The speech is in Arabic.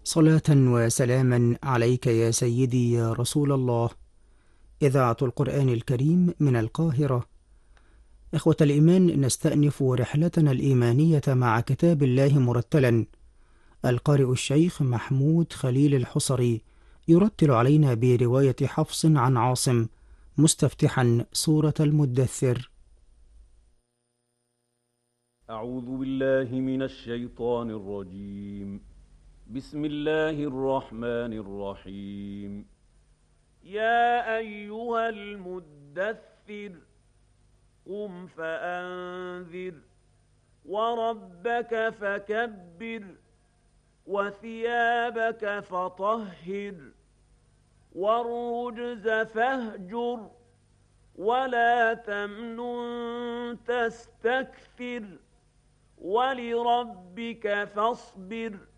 صلاة وسلاما عليك يا سيدي يا رسول الله. إذاعة القرآن الكريم من القاهرة. إخوة الإيمان، نستأنف رحلتنا الإيمانية مع كتاب الله مرتلا. القارئ الشيخ محمود خليل الحصري يرتل علينا برواية حفص عن عاصم، مستفتحا سورة المدثر. أعوذ بالله من الشيطان الرجيم. بسم الله الرحمن الرحيم. يا أيها المدثر قم فأنذر وربك فكبر وثيابك فطهر والرجز فاهجر ولا تمنن تستكثر ولربك فاصبر